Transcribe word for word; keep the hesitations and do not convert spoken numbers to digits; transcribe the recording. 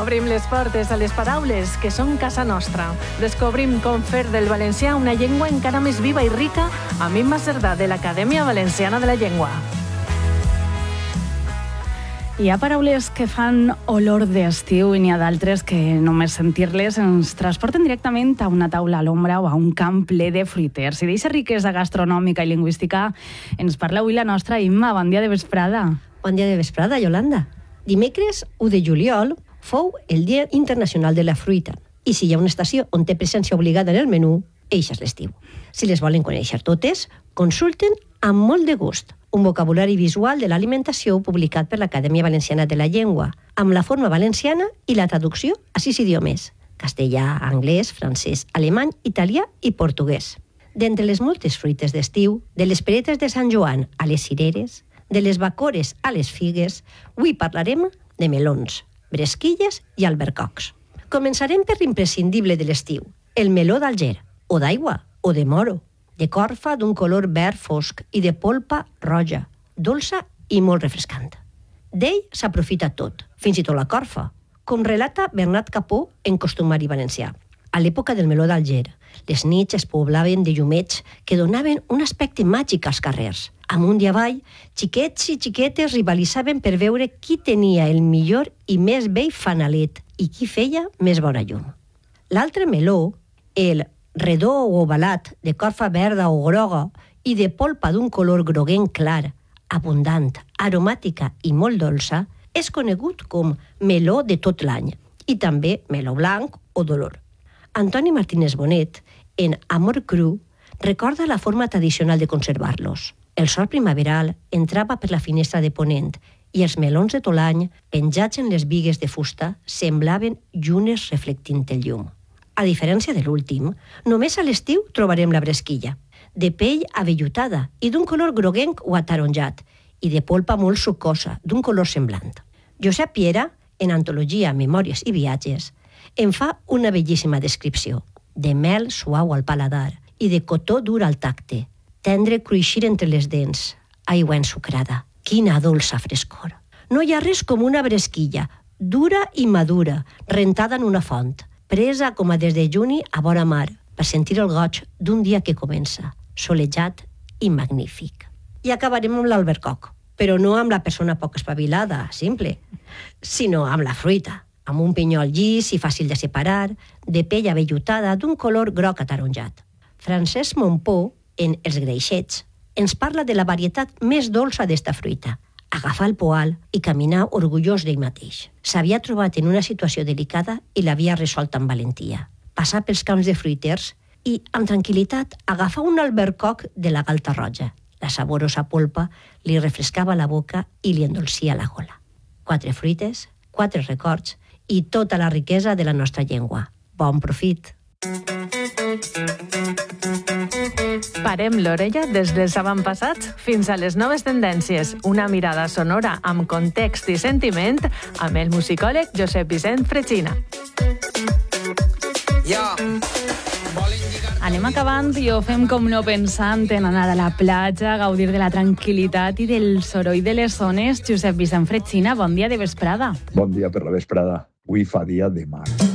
Obrim les portes a les paraules que són casa nostra. Descobrim com fer del valencià una llengua encara més viva i rica amb Imma Cerdà de l'Acadèmia Valenciana de la Llengua. Hi ha paraules que fan olor d'estiu i n'hi ha d'altres que només sentir-les ens transporten directament a una taula a l'ombra o a un camp ple de fruiters. I d'eixa riquesa gastronòmica i lingüística ens parla avui la nostra Imma. Bon dia de vesprada. Bon dia de vesprada, Yolanda. Dimecres, u de juliol, fou el Dia Internacional de la Fruita. I si hi ha una estació on té presència obligada en el menú, eixa és l'estiu. Si les volen conèixer totes, consulten amb molt de gust un vocabulari visual de l'alimentació publicat per l'Acadèmia Valenciana de la Llengua, amb la forma valenciana i la traducció a sis idiomes: castellà, anglès, francès, alemany, italià i portuguès. D'entre les moltes fruites d'estiu, de les peretes de Sant Joan a les cireres, de les bacores a les figues, avui parlarem de melons, bresquilles i albercocs. Començarem per l'imprescindible de l'estiu, el meló d'Alger, o d'aigua, o de moro, de corfa d'un color verd fosc i de polpa roja, dolça i molt refrescant. D'ell s'aprofita tot, fins i tot la corfa, com relata Bernat Capó en Costumari Valencià. A l'època del meló d'Alger, les nits es poblaven de llumets que donaven un aspecte màgic als carrers. Amunt i avall, xiquets i xiquetes rivalitzaven per veure qui tenia el millor i més vell fanalet i qui feia més bona llum. L'altre meló, el redó o ovalat, de corfa verda o groga i de polpa d'un color groguenc clar, abundant, aromàtica i molt dolça, és conegut com meló de tot l'any i també meló blanc o d'olor. Antoni Martínez Bonet, en Amor cru, recorda la forma tradicional de conservar-los. El sol primaveral entrava per la finestra de ponent i els melons de tot l'any, penjats en les bigues de fusta, semblaven llunes reflectint el llum. A diferència de l'últim, només a l'estiu trobarem la bresquilla, de pell avellutada i d'un color groguenc o ataronjat, i de polpa molt sucosa, d'un color semblant. Josep Piera, en antologia Memòries i viatges, en fa una bellíssima descripció, de mel suau al paladar i de cotó dur al tacte, tendre cruixir entre les dents, aigua ensucrada, quina dolça frescor. No hi ha res com una bresquilla, dura i madura, rentada en una font, presa com a des de juny a vora mar, per sentir el goig d'un dia que comença, solejat i magnífic. I acabarem amb l'albercoc, però no amb la persona poc espavilada, simple, sinó amb la fruita, amb un pinyol llis i fàcil de separar, de pell avellutada d'un color groc ataronjat. Francesc Montpó, en Els greixets, ens parla de la varietat més dolça d'esta fruita, agafar el poal i caminar orgullós d'ell mateix. S'havia trobat en una situació delicada i l'havia resolt amb valentia. Passar pels camps de fruiters i, amb tranquil·litat, agafar un albercoc de la galta roja. La saborosa polpa li refrescava la boca i li endolcia la gola. Quatre fruites, quatre records i tota la riquesa de la nostra llengua. Bon profit! Parem l'orella des dels avantpassats fins a les noves tendències. Una mirada sonora amb context i sentiment amb el musicòleg Josep Vicent Fretxina. Anem acabant i ho fem com no pensant en anar a la platja, gaudir de la tranquil·litat i del soroll de les ones. Josep Vicent Fretxina, bon dia de vesprada. Bon dia per la vesprada. Avui fa dia de mar.